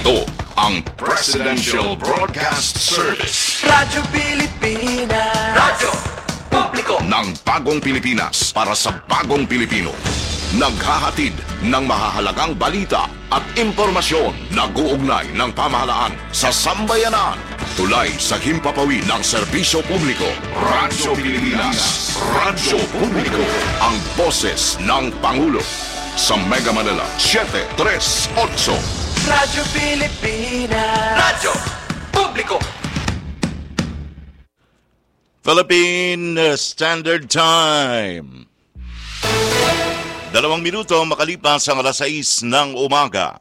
Ito ang Presidential Broadcast Service. Radyo Pilipinas. Radyo Publiko ng bagong Pilipinas para sa bagong Pilipino. Naghahatid ng mahahalagang balita at impormasyon na guugnay ng pamahalaan sa sambayanan. Tulay sa himpapawid ng serbisyo publiko. Radyo Pilipinas. Radyo Publiko. Ang boses ng Pangulo. Sa Mega Manila, 738. Radyo Pilipinas. Radyo Publiko. Philippine Standard Time. 2 minuto makalipas ang alas 6 ng umaga.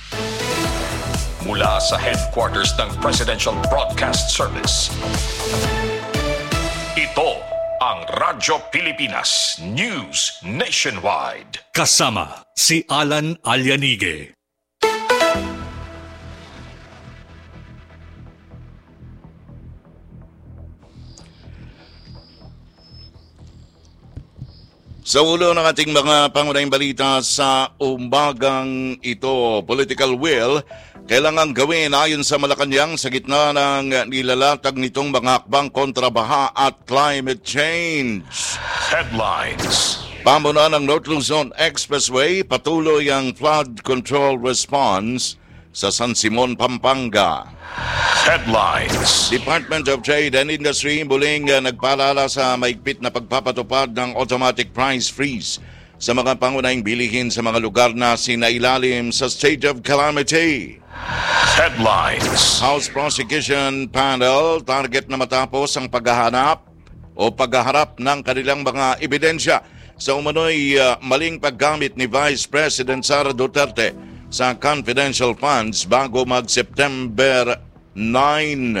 Mula sa headquarters ng Presidential Broadcast Service. Ito ang Radyo Pilipinas News Nationwide. Kasama si Alan Alianige. Sa ulo ng ating mga pangunahing balita sa umagang ito, political will, kailangang gawin ayon sa Malacanang sa gitna ng nilalatag nitong mga hakbang kontra baha at climate change. Headlines. Pamunuan ng North Luzon Expressway, patuloy ang flood control response sa San Simon, Pampanga. Headlines. Department of Trade and Industry muling nagpaalala sa maigpit na pagpapatupad ng automatic price freeze sa mga pangunahing bilihin sa mga lugar na sinailalim sa state of calamity. Headlines. House Prosecution Panel target na matapos ang paghahanap o paghaharap ng kanilang mga ebidensya sa umano'y maling paggamit ni Vice President Sara Duterte sa confidential funds bago mag-September 9.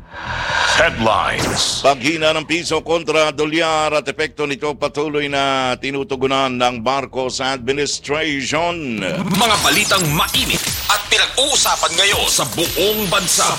Headlines. Paghina ng piso kontra dolyar at epekto nito patuloy na tinutugunan ng Marcos administration. Mga balitang mainit at pinag-uusapan ngayon sa buong bansa.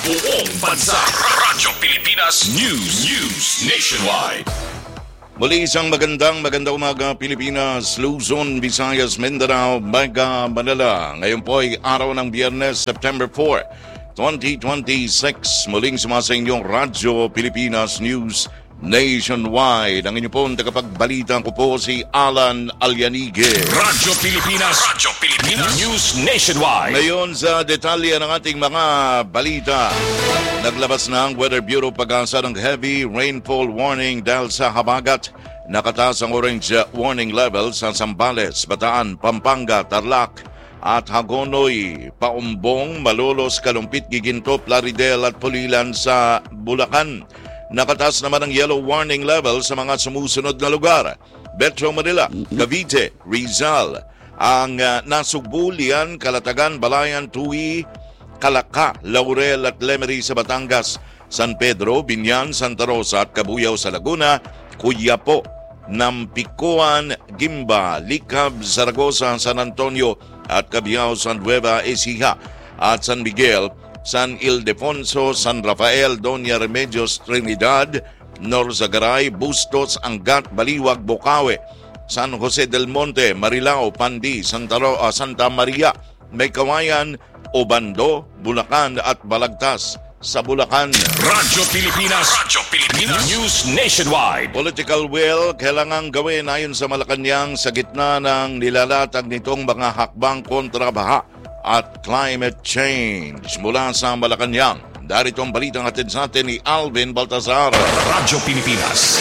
Radyo Pilipinas News Nationwide. Muli isang magandang umaga Pilipinas, Luzon, Visayas, Mindanao, Mega Manila. Ngayon po ay araw ng Biyernes, September 4, 2026. Muling sumasa inyong Radyo Pilipinas News Nationwide. Ang inyong pong tagapagbalita ko po si Alan Alianige. Radyo Pilipinas News Nationwide. Ngayon sa detalye ng ating mga balita. Naglabas na ang Weather Bureau pag-asa ng heavy rainfall warning dahil sa habagat. Nakataas ang orange warning level sa Zambales, Bataan, Pampanga, Tarlac at Hagonoy, Paumbong, Malolos, Kalumpit, Giginto, Plaridel at Pulilan sa Bulacan. Nakataas naman ang yellow warning level sa mga sumusunod na lugar. Metro Manila, Cavite, Rizal, ang Nasugbulian, Calatagan, Balayan, Tui, Calaca, Laurel at Lemery sa Batangas, San Pedro, Binyan, Santa Rosa at Cabuyao sa Laguna, Cuyapo, Nampikuan, Gimba, Licab, Zaragoza, San Antonio at Cabiao, San Nueva Ecija at San Miguel, San Ildefonso, San Rafael, Doña Remedios, Trinidad, Norzagaray, Bustos, Angat, Baliwag, Bocaue, San Jose del Monte, Marilao, Pandi, Santa Maria, Maykawayan, Obando, Bulacan at Balagtas sa Bulacan. Radyo Pilipinas News Nationwide. Political will, kailangang gawin ayon sa Malacanang sa gitna ng nilalatag nitong mga hakbang kontra baha at climate change. Mula sa Malacanang, darito ang balitang atid sa atin ni Alvin Baltazar. Radyo Pilipinas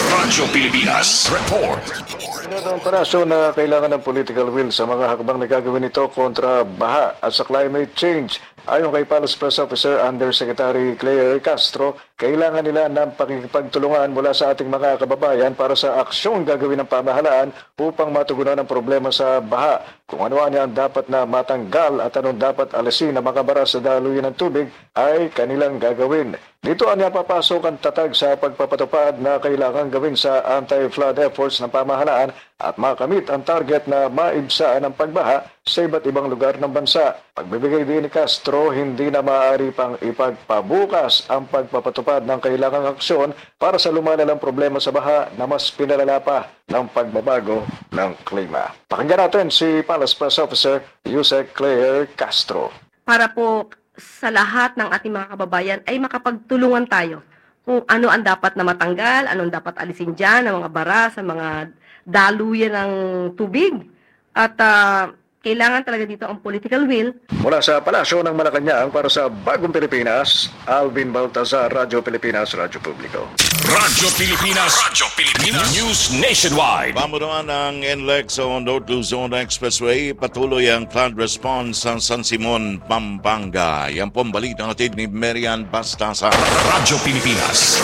Report. Ang parasyon na kailangan ng political will sa mga hakbang na gagawin ito kontra baha at sa climate change. Ayon kay Palace Press Officer Undersecretary Claire Castro, kailangan nila ng pakikipagtulungan mula sa ating mga kababayan para sa aksyong gagawin ng pamahalaan upang matugunan ang problema sa baha. Kung ano ang dapat na matanggal at anong dapat alisin na makabara sa daluyan ng tubig ay kanilang gagawin. Dito ang papasok ang tatag sa pagpapatupad na kailangan gawin sa anti-flood efforts ng pamahalaan at makamit ang target na maibsaan ang pagbaha sa iba't ibang lugar ng bansa. Pagbibigay din ni Castro, hindi na maaari pang ipagpabukas ang pagpapatupad ng kailangang aksyon para sa lumalalang problema sa baha na mas pinalala pa ng pagbabago ng klima. Pakinggan natin si Palace Press Officer Yusek Claire Castro. Para po sa lahat ng ating mga kababayan ay makapagtulungan tayo kung ano ang dapat na matanggal, anong dapat alisin dyan, ang mga bara, sa mga daluyan ng tubig. At kailangan talaga dito ang political will. Mula sa Palasyo ng Malacanang para sa Bagong Pilipinas, Alvin Baltazar, Radyo Pilipinas, Radyo Publiko. Radyo Pilipinas, News Nationwide. Pamunuan ng NLEX sa North Luzon Expressway, patuloy ang flood response sa San Simon, Pampanga. Yan po ang balita natin ni Marian Bastasa. Radyo Pilipinas,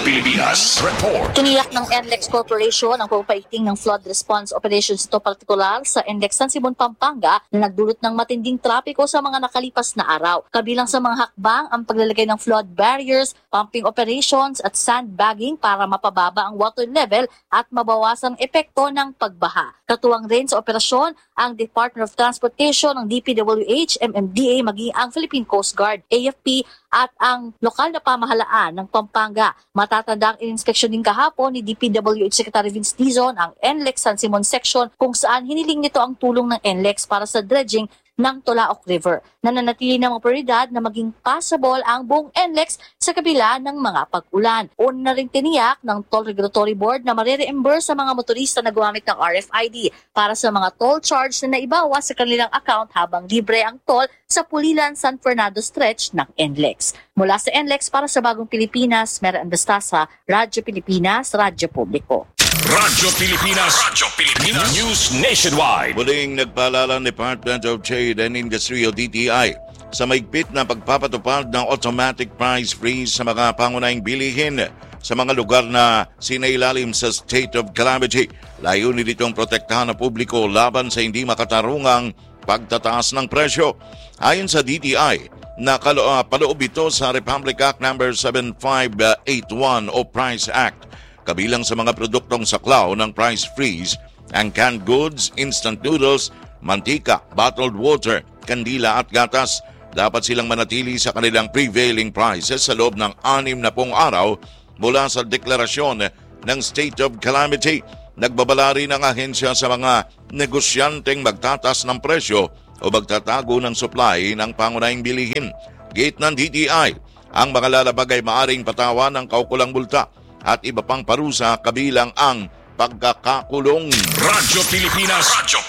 report. Tiniyak ng NLEX Corporation ang pagpaiting ng flood response operations ito partikular sa NLEX San Simon, Pampanga na nagdulot ng matinding trapiko sa mga nakalipas na araw. Kabilang sa mga hakbang ang paglalagay ng flood barriers, pumping operations at sandbagging para mapababa ang water level at mabawasan ang epekto ng pagbaha. Katuwang rin sa operasyon ang Department of Transportation, ang DPWH, MMDA, maging ang Philippine Coast Guard, AFP at ang lokal na pamahalaan ng Pampanga. Matatandang in-inspection din kahapon ni DPWH Secretary Vince Dizon ang NLEX San Simon section kung saan hiniling nito ang tulong ng NLEX para sa dredging ng Tulaok River. Nananatili ng mga prioridad na maging passable ang buong NLEX sa kabila ng mga pag-ulan. Una na rin tiniyak ng Toll Regulatory Board na marireimburse sa mga motorista na gumamit ng RFID para sa mga toll charge na naibawas sa kanilang account habang libre ang toll sa Pulilan San Fernando stretch ng NLEX. Mula sa NLEX para sa Bagong Pilipinas, Marian Bastasa, Radyo Pilipinas, Radyo Publiko. Radyo Pilipinas, News Nationwide. Muling nagpaalala ng Department of Trade and Industry o DTI sa maigpit na pagpapatupad ng automatic price freeze sa mga pangunahing bilihin sa mga lugar na sinailalim sa state of calamity. Layunin nitong protektahan ng publiko laban sa hindi makatarungang pagtataas ng presyo. Ayon sa DTI, paloob ito sa Republic Act No. 7581 o Price Act. Kabilang sa mga produktong saklaw ng price freeze, ang canned goods, instant noodles, mantika, bottled water, kandila at gatas. Dapat silang manatili sa kanilang prevailing prices sa loob ng 60 araw mula sa deklarasyon ng state of calamity. Nagbabala rin ang ahensya sa mga negosyanteng magtatas ng presyo o magtatago ng supply ng pangunahing bilihin. Gate ng DTI, ang mga lalabag ay maaring patawan ng kaukulang multa at iba pang parusa kabilang ang pagkakakulong. Radyo Pilipinas,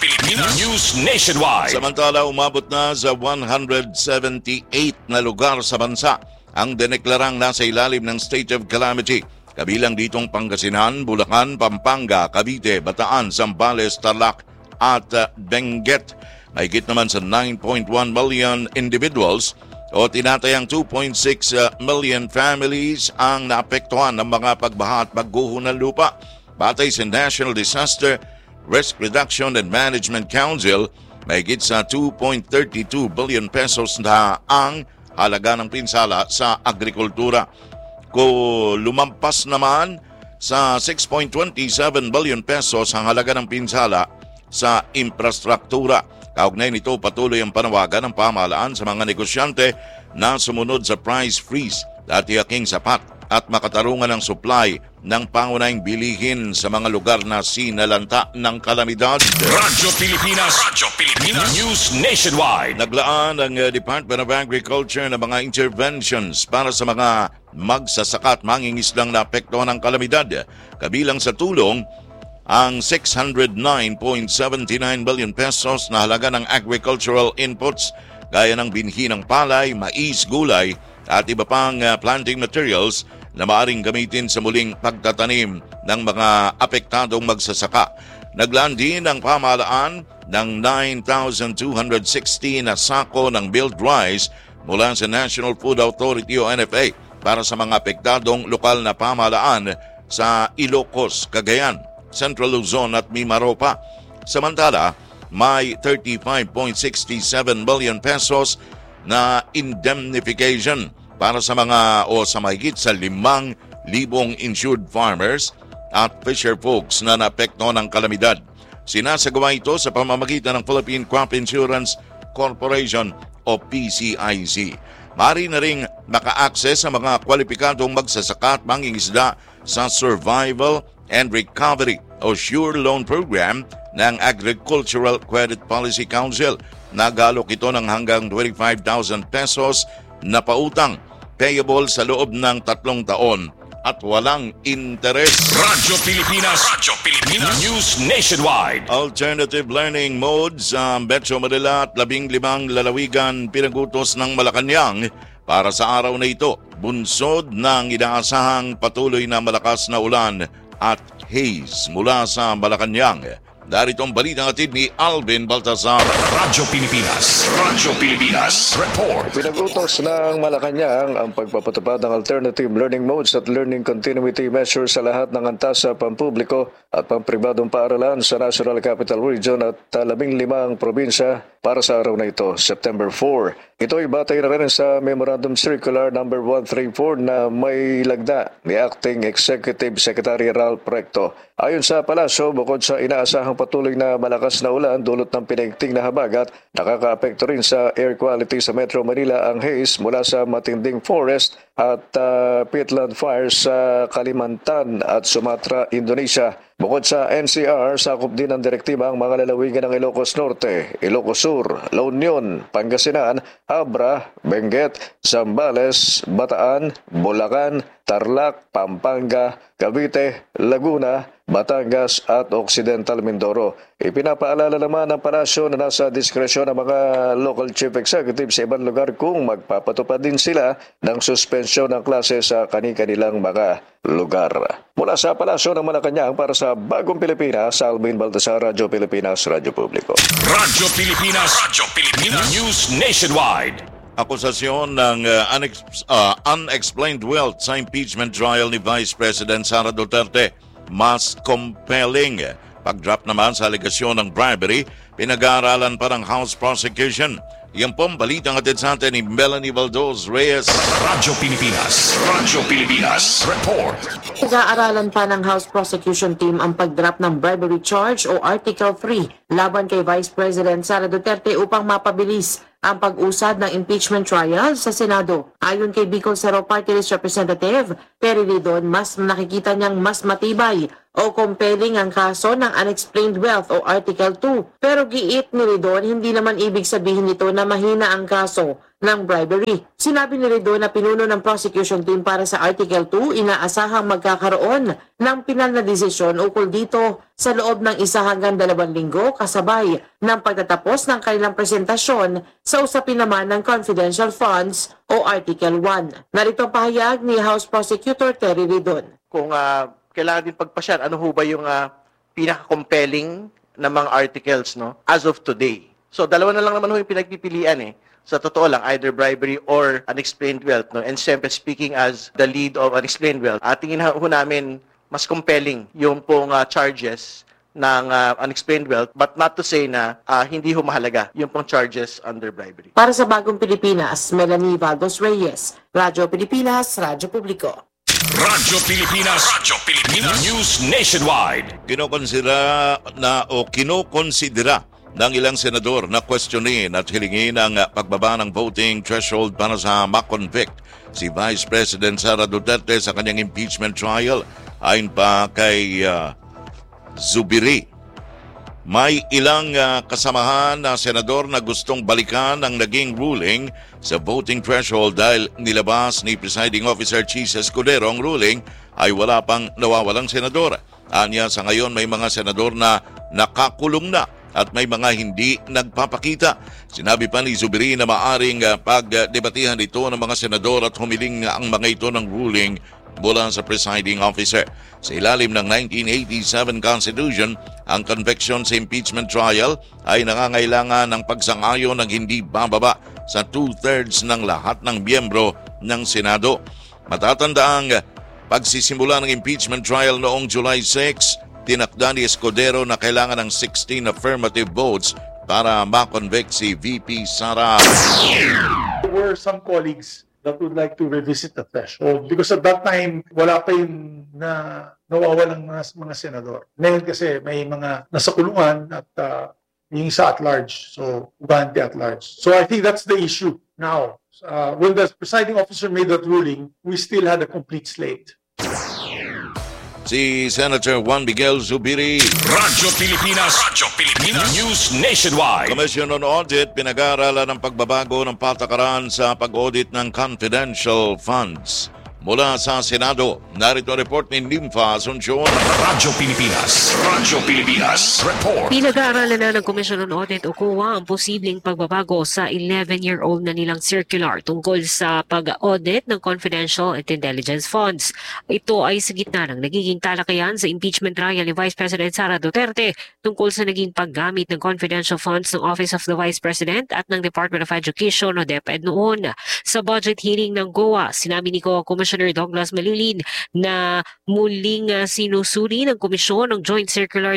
News Nationwide. Samantala, umabot na sa 178 na lugar sa bansa ang dineklarang nasa ilalim ng state of calamity. Kabilang ditong Pangasinan, Bulacan, Pampanga, Cavite, Bataan, Zambales, Tarlac at Benguet. Mahigit naman sa 9.1 million individuals o tinatayang 2.6 million families ang naapektuhan ng mga pagbaha at pagguho ng lupa. Batay sa National Disaster Risk Reduction and Management Council, mahigit sa 2.32 billion pesos na ang halaga ng pinsala sa agrikultura. Kung lumampas naman sa 6.27 billion pesos ang halaga ng pinsala sa infrastruktura. Kaugnay nito, patuloy ang panawagan ng pamahalaan sa mga negosyante na sumunod sa price freeze at tiyaking sapat at makatarungan ng supply ng pangunahing bilihin sa mga lugar na sinalanta ng kalamidad. Radyo Pilipinas, News Nationwide. Naglaan ang Department of Agriculture ng mga interventions para sa mga magsasaka at mangingisdang naapektuhan ng kalamidad. Kabilang sa tulong ang 609.79 billion pesos na halaga ng agricultural inputs gaya ng binhi ng palay, mais, gulay at iba pang planting materials na maaring gamitin sa muling pagtatanim ng mga apektadong magsasaka. Naglaan din ang pamahalaan ng 9,260 na sako ng milled rice mula sa National Food Authority o NFA para sa mga apektadong lokal na pamahalaan sa Ilocos, Cagayan, Central Luzon at Mimaropa. Samantala, may 35.67 billion pesos na indemnification para sa mga o sa mahigit sa 5,000 insured farmers at fisher folks na naapektuhan ng kalamidad. Sinasagawa ito sa pamamagitan ng Philippine Crop Insurance Corporation o PCIC. Maaari na ring maka-access sa mga kwalipikadong magsasaka at mangingisda sa Survival and Recovery o Sure Loan Program ng Agricultural Credit Policy Council. Nagalok ito ng hanggang 25,000 pesos na pautang payable sa loob ng 3 taon at walang interes. Radyo Pilipinas. News Nationwide. Alternative learning modes sa Metro Manila at 15 lalawigan pinagutos ng Malacanang para sa araw na ito. Bunsod ng inaasahang patuloy na malakas na ulan at haze mula sa Malacanang. Darito ang balitang atid ni Alvin Baltazar. Radyo Pilipinas. Report. Pinagutos ng Malacanang ang pagpapatupad ng alternative learning modes at learning continuity measures sa lahat ng antas sa pampubliko at pampribadong paaralan sa National Capital Region at 15 probinsya para sa araw na ito, September 4. Ito ay batay na rin sa Memorandum Circular No. 134 na may lagda ni Acting Executive Secretary Ralph Recto. Ayon sa palasyo, bukod sa inaasahang patuloy na malakas na ulan dulot ng pinaigting na habagat, nakakaapekto rin sa air quality sa Metro Manila ang haze mula sa matinding forest at peatland fires sa Kalimantan at Sumatra, Indonesia. Bukod sa NCR, sakop din ng direktiba ang mga lalawigan ng Ilocos Norte, Ilocos Sur, La Union, Pangasinan, Abra, Benguet, Zambales, Bataan, Bulacan, Tarlac, Pampanga, Cavite, Laguna, Batangas at Occidental Mindoro. Ipinapaalala naman ng palasyo na nasa diskresyon ng mga local chief executive sa ibang lugar kung magpapatupad din sila ng suspensyon ng klase sa kani-kanilang mga lugar. Mula sa palasyo ng Malacanang para sa Bagong Pilipinas, Alvin Baltasar, Radyo Pilipinas, Radyo Publiko. Radyo Pilipinas. News Nationwide. Akusasyon ng unexplained wealth sa impeachment trial ni Vice President Sara Duterte. Mas compelling. Pag-drop naman sa alegasyon ng bribery, pinag-aaralan pa ng House Prosecution. Yan pong balitang atid sa atin ni Melanie Valdos Reyes. Radyo Pilipinas. Report. Pag-aaralan pa ng House Prosecution Team ang pag-drop ng bribery charge o Article 3 laban kay Vice President Sara Duterte upang mapabilis ang pag-usad ng impeachment trial sa Senado. Ayon kay Bicol Sero Party List Representative Terry Ridon, mas nakikita niyang mas matibay o compelling ang kaso ng unexplained wealth o Article 2. Pero giit ni Ridon, hindi naman ibig sabihin nito na mahina ang kaso ng bribery. Sinabi ni Ridon na pinuno ng prosecution team para sa Article 2, inaasahang magkakaroon ng pinal na desisyon ukol dito sa loob ng 1 hanggang 2 linggo kasabay ng pagtatapos ng kanilang presentasyon sa usapin naman ng confidential funds o Article 1. Narito ang pahayag ni House Prosecutor Terry Ridon. Kung kailangan din pagpasyan, ano ho ba yung pinaka-compelling na mga articles, no, as of today? So, dalawa na lang naman ho yung pinagpipilian eh. Sa totoo lang, either bribery or unexplained wealth, no? And siyempre, speaking as the lead of unexplained wealth, tingin ho namin mas compelling yung pong charges ng unexplained wealth, but not to say na hindi ho mahalaga yung pong charges under bribery. Para sa Bagong Pilipinas, Melanie Valdos Reyes, Radyo Pilipinas, Radyo Publiko. Radyo Pilipinas. News Nationwide. Kinokonsidera ng ilang senador na questionin at hilingin ang pagbaba ng voting threshold para sa makonvict si Vice President Sara Duterte sa kanyang impeachment trial. Ayon pa kay Zubiri, may ilang kasamahan na senador na gustong balikan ang naging ruling sa voting threshold dahil nilabas ni Presiding Officer Chis Escudero ang ruling ay wala pang nawawalang senador. Anya, sa ngayon may mga senador na nakakulong na at may mga hindi nagpapakita. Sinabi pa ni Zubiri na maaring pagdebatihan ito ng mga senador at humiling ang mga ito ng ruling mula sa presiding officer. Sa ilalim ng 1987 Constitution, ang conviction sa impeachment trial ay nangangailangan ng pagsang-ayon ng hindi bababa sa 2/3 ng lahat ng miyembro ng Senado. Matatandaang pagsisimula ng impeachment trial noong July 6, tinakda ni Escudero na kailangan ng 16 affirmative votes para makonvict si VP Sara. There were some colleagues that would like to revisit the threshold because at that time, wala pa yung nawawalang mga senador. Ngayon kasi may mga nasa kulungan at yung isa at large, so Uganda at large. So I think that's the issue now. When the presiding officer made that ruling, we still had a complete slate. si Senator Juan Miguel Zubiri. Radyo Pilipinas News Nationwide. Commission on Audit, pinag-aaralan ng pagbabago ng patakaran sa pag-audit ng confidential funds. Mula sa Senado, narito ang report ni Nympha Asuncion. Radyo Pilipinas Report. Pinag-aaralan na ng Commission on Audit o COA ang posibleng pagbabago sa 11-year-old na nilang circular tungkol sa pag-audit ng confidential at intelligence funds. Ito ay sa gitna ng nagiging talakayan sa impeachment trial ni Vice President Sara Duterte tungkol sa naging paggamit ng confidential funds ng Office of the Vice President at ng Department of Education o DepEd noon. Sa budget hearing ng COA, sinabi ni COA Commissioner Douglas Malilin na muling sinusuri ng komisyon ng Joint Circular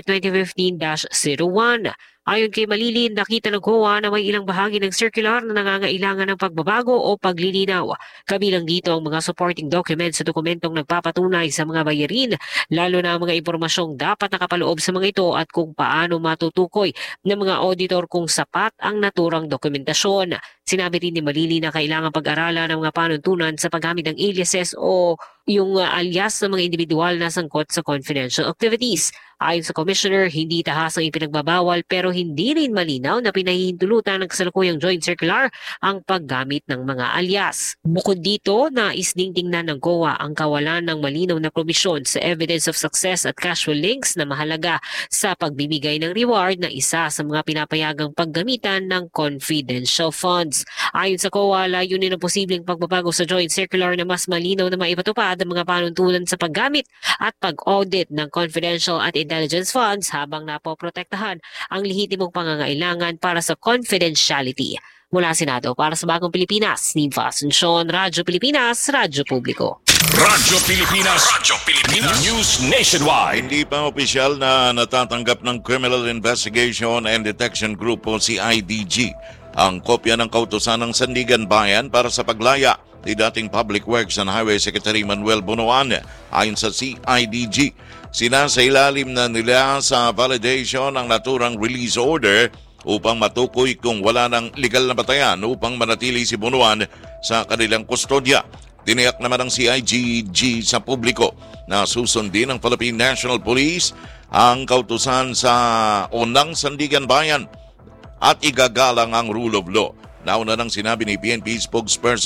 2015-01. Ayon kay Malilin, nakita ng COA na may ilang bahagi ng circular na nangangailangan ng pagbabago o paglilinaw. Kabilang dito ang mga supporting documents sa dokumentong nagpapatunay sa mga bayarin, lalo na ang mga impormasyong dapat nakapaloob sa mga ito at kung paano matutukoy ng mga auditor kung sapat ang naturang dokumentasyon. Sinabi rin ni Malilin na kailangan pag-aralan ng mga panuntunan sa paggamit ng aliases o yung alias ng mga individual na sangkot sa confidential activities. Ayon sa Commissioner, hindi tahas ang ipinagbabawal pero hindi rin malinaw na pinahihintulutan ng kasalukuyang joint circular ang paggamit ng mga alias. Bukod dito, nais ding tingnan ng COA ang kawalan ng malinaw na probisyon sa evidence of success at casual links na mahalaga sa pagbibigay ng reward na isa sa mga pinapayagang paggamitan ng confidential funds. Ayon sa COA, layunin ang posibleng pagbabago sa joint circular na mas malinaw na maipatupad ang mga panuntunan sa paggamit at pag-audit ng confidential at intelligence funds habang napoprotektahan ang lehitimong pangangailangan para sa confidentiality. Mula Senado, para sa Bagong Pilipinas, Nympha Asuncion, Radyo Pilipinas, Radyo Publiko. Radyo Pilipinas News Nationwide. Hindi pa opisyal na natatanggap ng Criminal Investigation and Detection Group o CIDG ang kopya ng kautusan ng Sandigan Bayan para sa paglaya ni dating Public Works and Highway Secretary Manuel Bunuan. Ayon sa CIDG, sinasailalim na nila sa validation ang naturang release order upang matukoy kung wala ng legal na batayan upang manatili si Bunuan sa kanilang kustodya. Tiniyak naman ng CIDG sa publiko na susundin ng Philippine National Police ang kautusan sa unang Sandigan Bayan at igagalang ang rule of law. Nauna nang sinabi ni PNP spokesperson